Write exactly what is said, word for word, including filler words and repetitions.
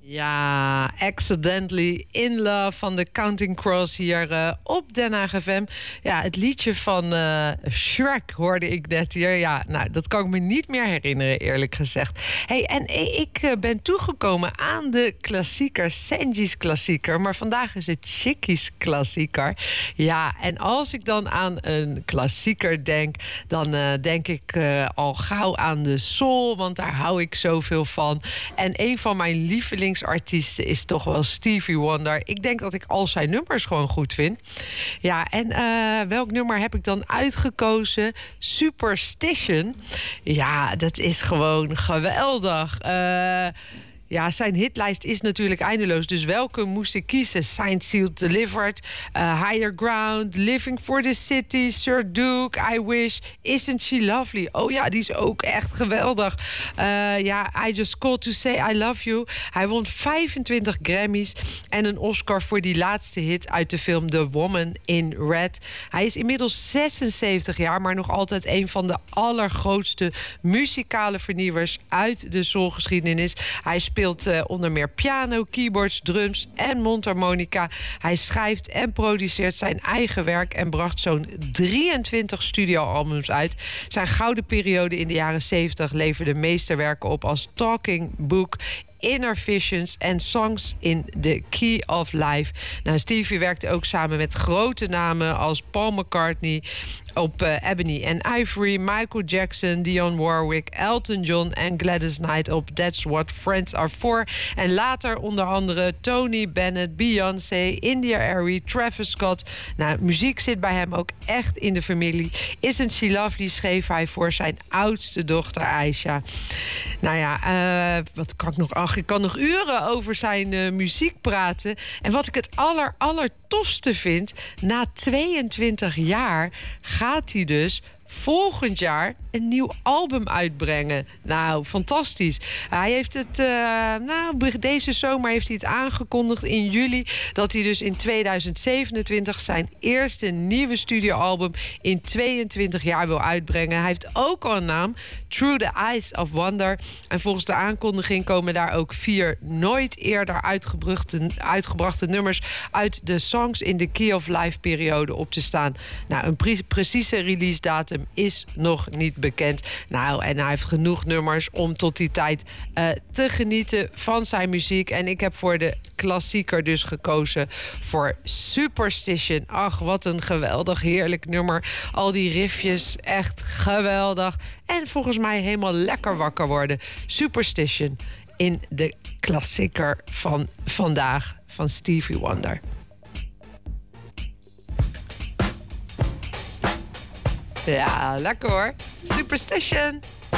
Ja, Accidentally in Love van de Counting Crows hier uh, op Den Haag F M. Ja, het liedje van uh, Shrek hoorde ik net hier. Ja, nou, dat kan ik me niet meer herinneren, eerlijk gezegd. Hey, en ik uh, ben toegekomen aan de klassieker, Sanji's klassieker. Maar vandaag is het Chickies klassieker. Ja, en als ik dan aan een klassieker denk, dan uh, denk ik uh, al gauw aan de soul, want daar hou ik zoveel van. En een van mijn lievelings artiesten is toch wel Stevie Wonder. Ik denk dat ik al zijn nummers gewoon goed vind. Ja, en uh, welk nummer heb ik dan uitgekozen? Superstition. Ja, dat is gewoon geweldig. Uh, Ja, zijn hitlijst is natuurlijk eindeloos. Dus welke moest ik kiezen? Signed, Sealed, Delivered, uh, Higher Ground, Living for the City, Sir Duke, I Wish, Isn't She Lovely? Oh ja, die is ook echt geweldig. Uh, ja, I Just Called to Say I Love You. Hij won vijfentwintig Grammys en een Oscar voor die laatste hit uit de film The Woman in Red. Hij is inmiddels zesenzeventig jaar, maar nog altijd een van de allergrootste muzikale vernieuwers uit de soulgeschiedenis. Hij speelt speelt uh, onder meer piano, keyboards, drums en mondharmonica. Hij schrijft en produceert zijn eigen werk en bracht zo'n drieëntwintig studioalbums uit. Zijn gouden periode in de jaren zeventig leverde meesterwerken op als Talking Book, Inner Visions en Songs in the Key of Life. Nou, Stevie werkte ook samen met grote namen als Paul McCartney op uh, Ebony and Ivory, Michael Jackson, Dionne Warwick, Elton John en Gladys Knight op That's What Friends Are For. En later onder andere Tony Bennett, Beyoncé, India Arie, Travis Scott. Nou, muziek zit bij hem ook echt in de familie. Isn't She Lovely schreef hij voor zijn oudste dochter Aisha. Nou ja, uh, wat kan ik nog... Ach, ik kan nog uren over zijn uh, muziek praten. En wat ik het aller, aller tofste vind, na tweeëntwintig jaar gaat hij dus volgend jaar een nieuw album uitbrengen. Nou, fantastisch. Hij heeft het, uh, nou, deze zomer heeft hij het aangekondigd in juli, dat hij dus in tweeduizend zevenentwintig zijn eerste nieuwe studioalbum in tweeëntwintig jaar wil uitbrengen. Hij heeft ook al een naam, Through the Eyes of Wonder. En volgens de aankondiging komen daar ook vier nooit eerder uitgebrachte, uitgebrachte nummers uit de Songs in the Key of Life periode op te staan. Nou, een pre- precieze release datum is nog niet bekend. Nou, en hij heeft genoeg nummers om tot die tijd uh, te genieten van zijn muziek. En ik heb voor de klassieker dus gekozen voor Superstition. Ach, wat een geweldig, heerlijk nummer. Al die riffjes, echt geweldig. En volgens mij helemaal lekker wakker worden. Superstition in de klassieker van vandaag van Stevie Wonder. Ja, lekker hoor. Superstition.